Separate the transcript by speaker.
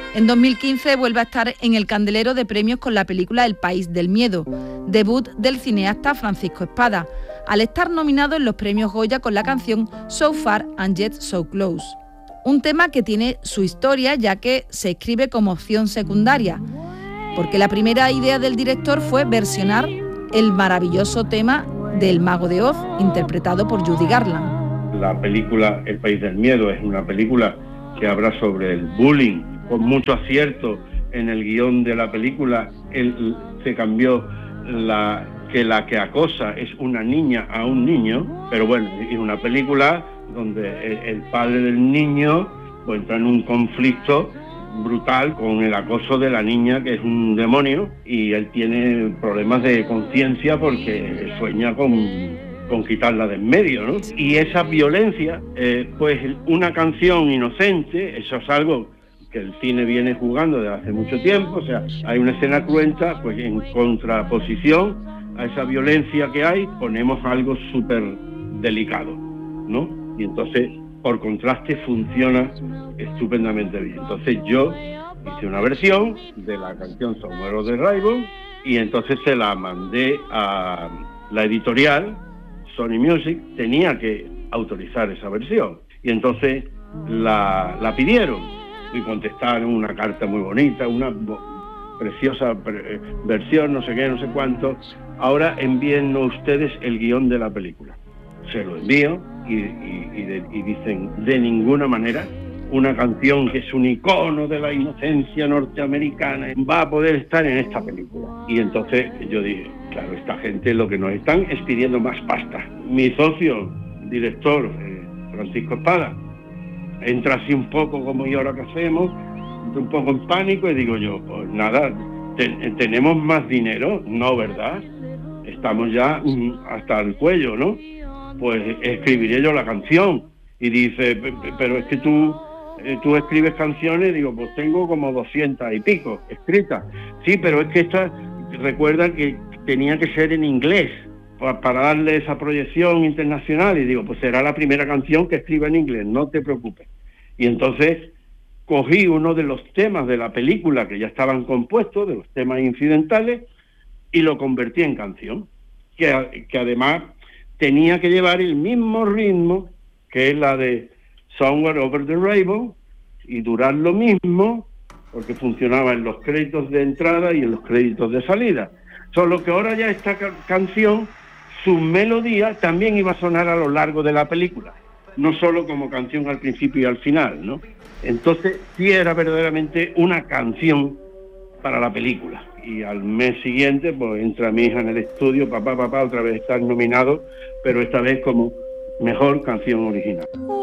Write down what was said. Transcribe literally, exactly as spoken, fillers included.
Speaker 1: En dos mil quince vuelve a estar en el candelero de premios con la película El País del Miedo, debut del cineasta Francisco Espada, al estar nominado en los premios Goya con la canción So Far and Yet So Close. Un tema que tiene su historia, ya que se escribe como opción secundaria, porque la primera idea del director fue versionar el maravilloso tema del Mago de Oz, interpretado por Judy Garland.
Speaker 2: La película El País del Miedo es una película que habla sobre el bullying, con mucho acierto en el guión de la película. Él, se cambió la, que la que acosa es una niña a un niño, pero bueno, es una película donde el, el padre del niño pues entra en un conflicto brutal con el acoso de la niña, que es un demonio, y él tiene problemas de conciencia porque sueña con, con quitarla de en medio, ¿no? Y esa violencia, eh, pues una canción inocente, eso es algo que el cine viene jugando desde hace mucho tiempo. O sea, hay una escena cruenta, pues en contraposición a esa violencia que hay, ponemos algo súper delicado, ¿no? Y entonces, por contraste, funciona estupendamente bien. Entonces yo hice una versión de la canción Somewhere Over the Rainbow y entonces se la mandé a la editorial, Sony Music, tenía que autorizar esa versión. Y entonces la, la pidieron. Y contestaron una carta muy bonita, una preciosa pre- versión, no sé qué, no sé cuánto. Ahora envíennos ustedes el guión de la película. Se lo envío y, y, y, de, y dicen, de ninguna manera, una canción que es un icono de la inocencia norteamericana va a poder estar en esta película. Y entonces yo dije, claro, esta gente lo que nos están es pidiendo más pasta. Mi socio, director, eh, Francisco Espada, entra así un poco como, ¿y ahora qué hacemos? Un poco en pánico y digo yo, pues nada, ten, tenemos más dinero, no, ¿verdad? Estamos ya mm, hasta el cuello, ¿no? Pues escribiré yo la canción. Y dice, pero es que tú, eh, tú escribes canciones. Digo, pues tengo como doscientas y pico escritas. Sí, pero es que esta, recuerda que tenía que ser en inglés para darle esa proyección internacional, y digo, pues será la primera canción que escriba en inglés, no te preocupes. Y entonces cogí uno de los temas de la película que ya estaban compuestos, de los temas incidentales, y lo convertí en canción, que, que además tenía que llevar el mismo ritmo que es la de Somewhere Over the Rainbow, y durar lo mismo, porque funcionaba en los créditos de entrada y en los créditos de salida. Solo que ahora ya esta ca- canción, su melodía también iba a sonar a lo largo de la película, no solo como canción al principio y al final, ¿no? Entonces sí era verdaderamente una canción para la película. Y al mes siguiente pues entra mi hija en el estudio, papá, papá, otra vez estás nominado, pero esta vez como mejor canción original.